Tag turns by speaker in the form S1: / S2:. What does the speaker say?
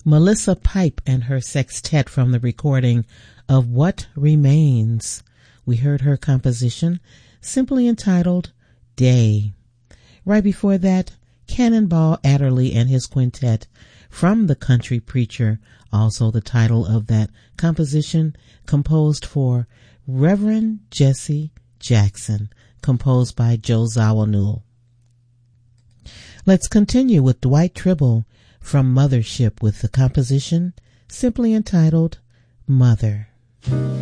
S1: Melissa Pipe and her sextet from the recording of What Remains. We heard her composition simply entitled Day. Right before that, Cannonball Adderley and his quintet from The Country Preacher, also the title of that composition, composed for Reverend Jesse Jackson, composed by Joe Zawinul. Let's continue with Dwight Tribble from Mothership with the composition simply entitled Mother.